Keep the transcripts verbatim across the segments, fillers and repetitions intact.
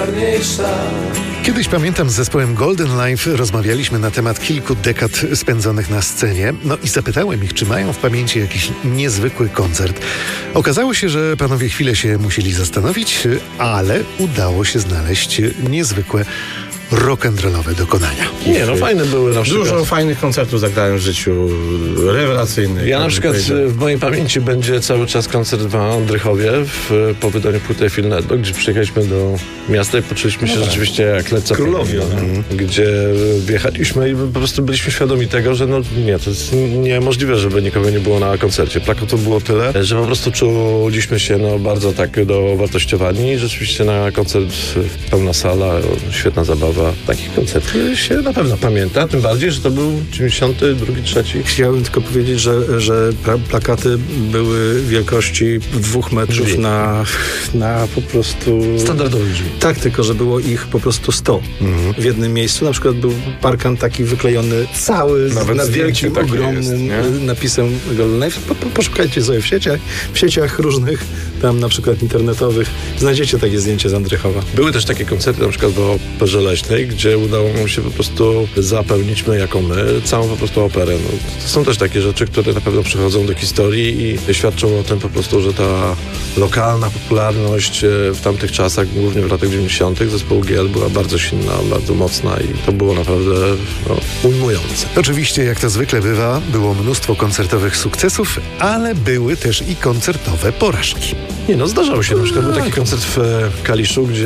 Kiedyś, pamiętam, z zespołem Golden Life rozmawialiśmy na temat kilku dekad spędzonych na scenie. No i zapytałem ich, czy mają w pamięci jakiś niezwykły koncert. Okazało się, że panowie chwilę się musieli zastanowić, ale udało się znaleźć niezwykłe rock'n'rollowe dokonania. Nie, no fajne były na przykład. Dużo fajnych koncertów zagrałem w życiu, rewelacyjnych. Ja na przykład w mojej pamięci będzie cały czas koncert w Andrychowie w, po wydaniu płyty Filnedo, gdzie przyjechaliśmy do miasta i poczuliśmy się no tak. rzeczywiście jak Led Zeppelin. Królowie, no. Gdzie wjechaliśmy i po prostu byliśmy świadomi tego, że no nie, to jest niemożliwe, żeby nikogo nie było na koncercie. Plakatów było tyle, że po prostu czuliśmy się no bardzo tak dowartościowani i rzeczywiście na koncert pełna sala, świetna zabawa. Takich koncertów się na pewno pamięta, tym bardziej, że to był dziewięćdziesiąty drugi, trzeci. Chciałem tylko powiedzieć, że, że plakaty były wielkości dwóch metrów drzwi. na, na po prostu... Standardowe drzwi. Tak, tylko że było ich po prostu sto mhm. w jednym miejscu. Na przykład był parkan taki wyklejony cały Nawet z wielkim, ogromnym jest, napisem Golden Life. Po, po, poszukajcie sobie w sieciach, w sieciach różnych, tam na przykład internetowych. Znajdziecie takie zdjęcie z Andrychowa. Były też takie koncerty, na przykład w Operze Leśnej, gdzie udało nam się po prostu zapełnić my jako my całą po prostu operę. No, to są też takie rzeczy, które na pewno przychodzą do historii i świadczą o tym po prostu, że ta lokalna popularność w tamtych czasach, głównie w latach dziewięćdziesiątych zespołu G L była bardzo silna, bardzo mocna i to było naprawdę no, ujmujące. Oczywiście, jak to zwykle bywa, było mnóstwo koncertowych sukcesów, ale były też i koncertowe porażki. Nie no, zdarzało się. Na przykład był taki koncert w Kaliszu, gdzie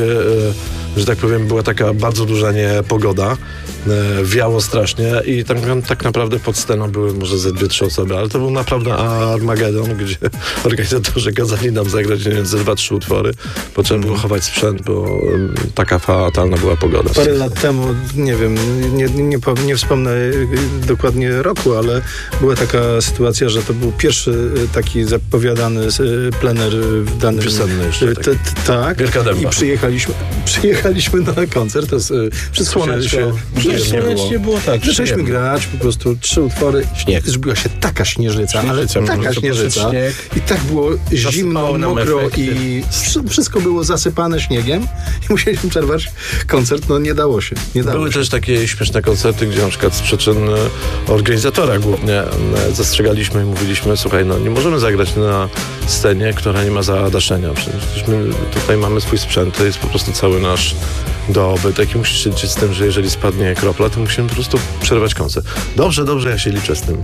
że tak powiem, była taka bardzo duża niepogoda, e, wiało strasznie i tak, tak naprawdę pod sceną były może ze dwie, trzy osoby, ale to był naprawdę Armagedon, gdzie organizatorzy kazali nam zagrać, nie wiem, ze dwa, trzy utwory, bo trzeba było chować sprzęt, bo um, taka fatalna była pogoda. Parę lat temu, nie wiem, nie, nie, nie, nie wspomnę dokładnie roku, ale była taka sytuacja, że to był pierwszy taki zapowiadany plener w danym... Wiosenny jeszcze. T, t, tak. Wielka dęba. I przyjechaliśmy, przyjechaliśmy na koncert, to jest przez słonecznie. Słonecznie było, tak. Zaczęliśmy grać, po prostu trzy utwory. Śnieg. Zrobiła się taka śnieżyca, ale taka śnieżyca. I tak było zimno, mokro i wszystko było zasypane śniegiem i musieliśmy przerwać koncert. No nie dało się. Nie dało Były się. też takie śmieszne koncerty, gdzie na przykład z przyczyn organizatora głównie zastrzegaliśmy i mówiliśmy, słuchaj, no nie możemy zagrać na scenie, która nie ma zadaszenia. Przecież my tutaj mamy swój sprzęt, to jest po prostu cały nasz dobytek i musisz liczyć z tym, że jeżeli spadnie kropla, to musimy po prostu przerwać koncert. Dobrze, dobrze, ja się liczę z tym.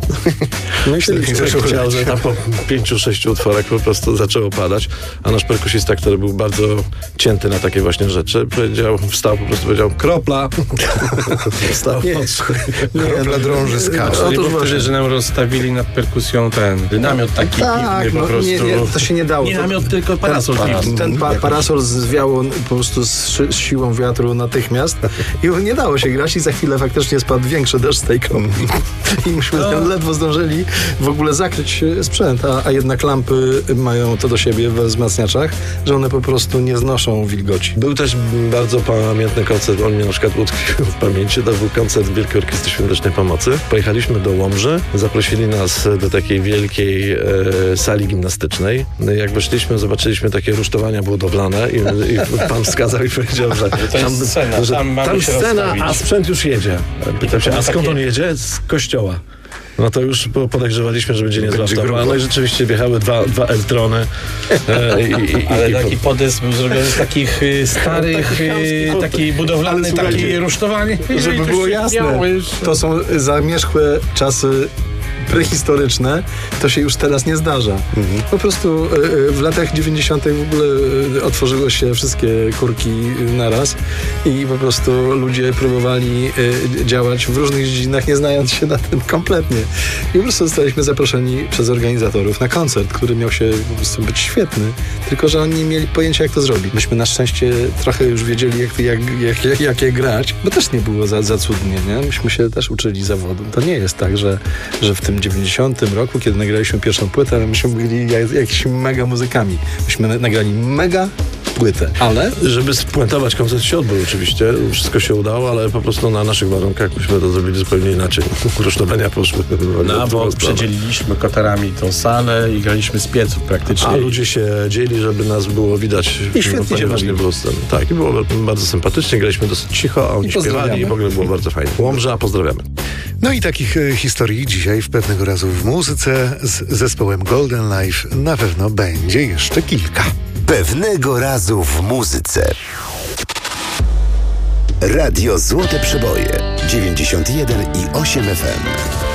No i się liczę, że chciał, że tam po pięciu, sześciu utworach po prostu zaczęło padać, a nasz perkusista, który był bardzo cięty na takie właśnie rzeczy, powiedział, wstał, po prostu powiedział, kropla. Wstał. Nie, nie dla drąży skacze. No to właśnie, że nam rozstawili nad perkusją ten dynamiot taki tak, piwny, no, po prostu. Nie, nie, to się nie dało. Nie namiot, tylko parasol. Ten, piwny. ten pa, parasol zwiało po prostu z, z siłą wiatru natychmiast i nie dało się grać i za chwilę faktycznie spadł większy deszcz z tej kropli. I myśmy no. ledwo zdążyli w ogóle zakryć sprzęt, a, a jednak lampy mają to do siebie we wzmacniaczach, że one po prostu nie znoszą wilgoci. Był też bardzo pamiętny koncert, on mnie na przykład utkwił w pamięci, to był koncert Wielkiej Orkiestry Świątecznej Pomocy. Pojechaliśmy do Łomży, zaprosili nas do takiej wielkiej e, sali gimnastycznej. No jak weszliśmy, zobaczyliśmy takie rusztowania budowlane i, i pan wskazał i powiedział, że to tam, jest scena, że tam, tam scena, a sprzęt już jedzie. Pytam się, a skąd on jedzie? Z kościoła. No to już podejrzewaliśmy, że będzie niezła wtowa. No i rzeczywiście wjechały dwa, dwa Eltrony. E, i, i, Ale i, taki podest był zrobiony z takich y, starych, y, taki budowlany, taki rusztowany. Żeby było jasne, to są zamierzchłe czasy prehistoryczne, to się już teraz nie zdarza. Mhm. Po prostu w latach dziewięćdziesiątych w ogóle otworzyły się wszystkie kurki naraz i po prostu ludzie próbowali działać w różnych dziedzinach, nie znając się na tym kompletnie. I po prostu zostaliśmy zaproszeni przez organizatorów na koncert, który miał się po prostu być świetny, tylko że oni nie mieli pojęcia, jak to zrobić. Myśmy na szczęście trochę już wiedzieli, jak, jak, jak, jak, jak je grać, bo też nie było za, za cudnie, nie? Myśmy się też uczyli zawodu. To nie jest tak, że, że w tym dziewięćdziesiątym roku, kiedy nagraliśmy pierwszą płytę, myśmy byli jak, jakimiś mega muzykami. Myśmy nagrali mega płytę. Ale? Żeby spuentować koncert się odbył oczywiście. Wszystko się udało, ale po prostu na naszych warunkach myśmy to zrobili zupełnie inaczej. Rusztowania poszły. No, bo przedzieliliśmy kotarami tą salę i graliśmy z pieców praktycznie. A ludzie się dzieli, żeby nas było widać. I świetnie się bawili. Tak, i było bardzo sympatycznie. Graliśmy dosyć cicho, a oni I śpiewali i w ogóle było bardzo fajnie. Łomża, pozdrawiamy. No i takich e, historii dzisiaj w Pewnego Razu w muzyce z zespołem Golden Life na pewno będzie jeszcze kilka. Pewnego Razu w muzyce. Radio Złote Przeboje dziewięćdziesiąt jeden i osiem F M.